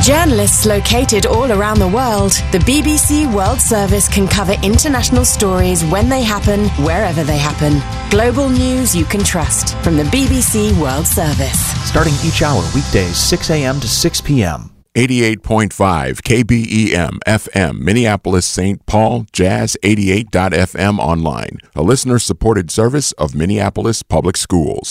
journalists located all around the world, the BBC World Service can cover international stories when they happen, wherever they happen. Global news you can trust from the BBC World Service. Starting each hour weekdays 6 a.m. to 6 p.m. 88.5 KBEM FM, Minneapolis, St. Paul, Jazz 88.fm online, a listener-supported service of Minneapolis Public Schools.